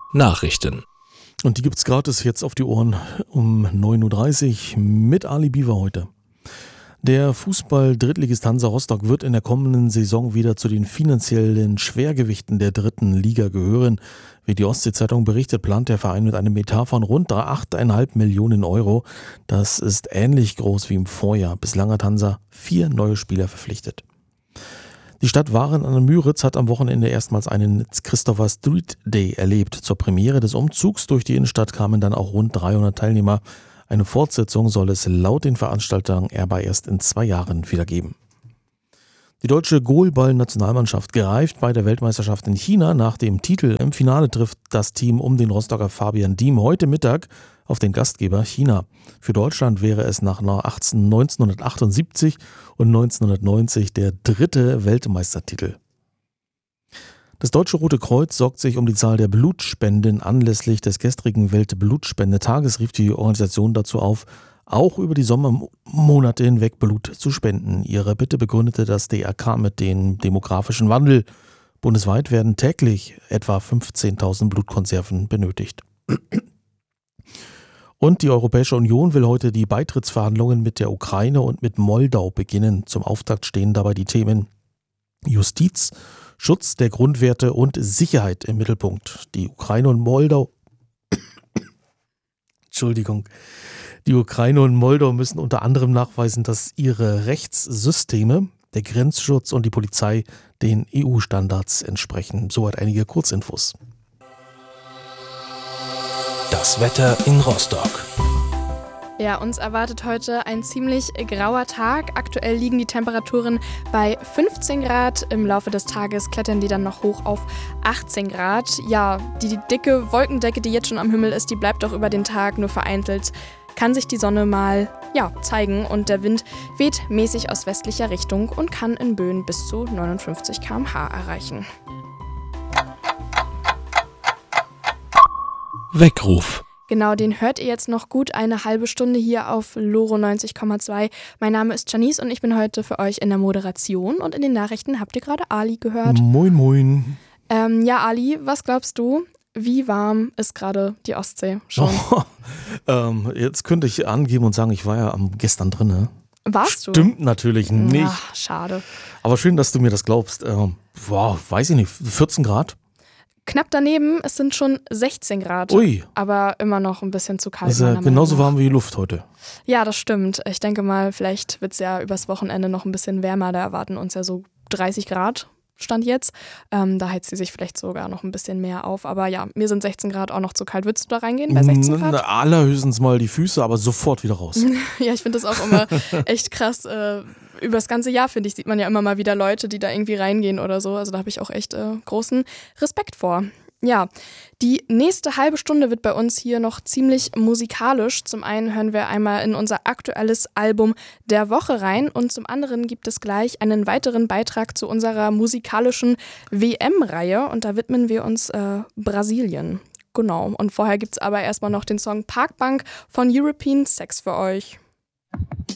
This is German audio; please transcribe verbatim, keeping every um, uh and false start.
Nachrichten. Und die gibt's gratis jetzt auf die Ohren um neun Uhr dreißig mit Ali Biwa heute. Der Fußball-Drittligist Hansa Rostock wird in der kommenden Saison wieder zu den finanziellen Schwergewichten der dritten Liga gehören. Wie die Ostsee-Zeitung berichtet, plant der Verein mit einem Etat von rund acht Komma fünf Millionen Euro. Das ist ähnlich groß wie im Vorjahr. Bislang hat Hansa vier neue Spieler verpflichtet. Die Stadt Waren an der Müritz hat am Wochenende erstmals einen Christopher Street Day erlebt. Zur Premiere des Umzugs durch die Innenstadt kamen dann auch rund dreihundert Teilnehmer. Eine Fortsetzung soll es laut den Veranstaltern aber erst in zwei Jahren wieder geben. Die deutsche Goalball-Nationalmannschaft greift bei der Weltmeisterschaft in China nach dem Titel. Im Finale trifft das Team um den Rostocker Fabian Diem heute Mittag auf den Gastgeber China. Für Deutschland wäre es nach neunzehnhundertachtundsiebzig und neunzehnhundertneunzig der dritte Weltmeistertitel. Das Deutsche Rote Kreuz sorgt sich um die Zahl der Blutspenden. Anlässlich des gestrigen Weltblutspendetages rief die Organisation dazu auf, auch über die Sommermonate hinweg Blut zu spenden. Ihre Bitte begründete das D R K mit dem demografischen Wandel. Bundesweit werden täglich etwa fünfzehntausend Blutkonserven benötigt. Und die Europäische Union will heute die Beitrittsverhandlungen mit der Ukraine und mit Moldau beginnen. Zum Auftakt stehen dabei die Themen Justiz, Schutz der Grundwerte und Sicherheit im Mittelpunkt. Die Ukraine und Moldau Entschuldigung. Die Ukraine und Moldau müssen unter anderem nachweisen, dass ihre Rechtssysteme, der Grenzschutz und die Polizei den E U-Standards entsprechen. Soweit einige Kurzinfos. Das Wetter in Rostock. Ja, uns erwartet heute ein ziemlich grauer Tag. Aktuell liegen die Temperaturen bei fünfzehn Grad. Im Laufe des Tages klettern die dann noch hoch auf achtzehn Grad. Ja, die dicke Wolkendecke, die jetzt schon am Himmel ist, die bleibt auch über den Tag. Nur vereinzelt kann sich die Sonne mal ja, zeigen und der Wind weht mäßig aus westlicher Richtung und kann in Böen bis zu neunundfünfzig Kilometer pro Stunde erreichen. Weckruf. Genau, den hört ihr jetzt noch gut eine halbe Stunde hier auf Loro neunzig Komma zwei. Mein Name ist Janice und ich bin heute für euch in der Moderation und in den Nachrichten habt ihr gerade Ali gehört. Moin, moin. Ähm, ja, Ali, was glaubst du, wie warm ist gerade die Ostsee schon? Oh, ähm, jetzt könnte ich angeben und sagen, ich war ja am gestern drin. Ne? Warst du? Stimmt natürlich nicht. Ach, schade. Aber schön, dass du mir das glaubst. Ähm, wow, weiß ich nicht, vierzehn Grad? Knapp daneben, es sind schon sechzehn Grad, Ui. Aber immer noch ein bisschen zu kalt. Das ist ja genauso warm wie die Luft heute. Ja, das stimmt. Ich denke mal, vielleicht wird es ja übers Wochenende noch ein bisschen wärmer. Da erwarten uns ja so dreißig Grad, Stand jetzt. Ähm, da heizt sie sich vielleicht sogar noch ein bisschen mehr auf. Aber ja, mir sind sechzehn Grad auch noch zu kalt. Würdest du da reingehen bei sechzehn Grad? Na, allerhöchstens mal die Füße, aber sofort wieder raus. Ja, ich finde das auch immer echt krass. Äh, über das ganze Jahr, finde ich, sieht man ja immer mal wieder Leute, die da irgendwie reingehen oder so. Also da habe ich auch echt äh, großen Respekt vor. Ja, die nächste halbe Stunde wird bei uns hier noch ziemlich musikalisch. Zum einen hören wir einmal in unser aktuelles Album der Woche rein und zum anderen gibt es gleich einen weiteren Beitrag zu unserer musikalischen W M-Reihe und da widmen wir uns äh, Brasilien. Genau, und vorher gibt es aber erstmal noch den Song Parkbank von European Sex für euch.